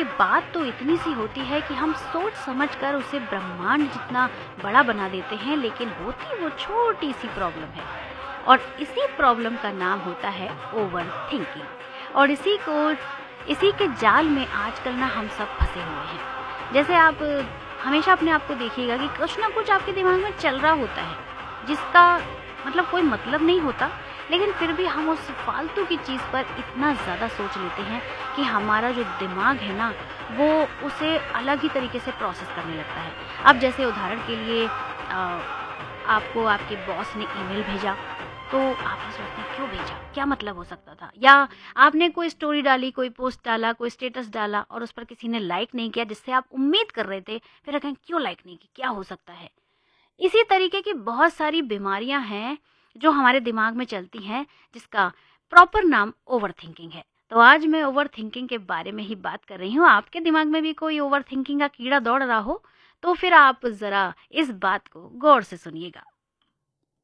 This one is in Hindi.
बात तो इतनी सी होती है कि हम सोच समझकर उसे ब्रह्मांड जितना बड़ा बना देते हैं, लेकिन होती वो छोटी सी प्रॉब्लम है। और इसी प्रॉब्लम का नाम होता है ओवर थिंकिंग। और इसी के जाल में आजकल ना हम सब फंसे हुए हैं। जैसे आप हमेशा अपने आप को देखिएगा कि कुछ ना कुछ आपके दिमाग में चल रहा होता है जिसका मतलब कोई मतलब नहीं होता, लेकिन फिर भी हम उस फालतू की चीज़ पर इतना ज़्यादा सोच लेते हैं कि हमारा जो दिमाग है ना वो उसे अलग ही तरीके से प्रोसेस करने लगता है। अब जैसे उदाहरण के लिए आपको आपके बॉस ने ईमेल भेजा, तो आप ये सोचते हैं क्यों भेजा, क्या मतलब हो सकता था। या आपने कोई स्टोरी डाली, कोई पोस्ट डाला, कोई स्टेटस डाला और उस पर किसी ने लाइक नहीं किया जिससे आप उम्मीद कर रहे थे, फिर कहें क्यों लाइक नहीं की, क्या हो सकता है। इसी तरीके की बहुत सारी बीमारियां हैं जो हमारे दिमाग में चलती हैं, जिसका प्रॉपर नाम ओवर थिंकिंग है। तो आज मैं ओवर थिंकिंग के बारे में ही बात कर रही हूँ। आपके दिमाग में भी कोई ओवर थिंकिंग का कीड़ा दौड़ रहा हो तो फिर आप ज़रा इस बात को गौर से सुनिएगा।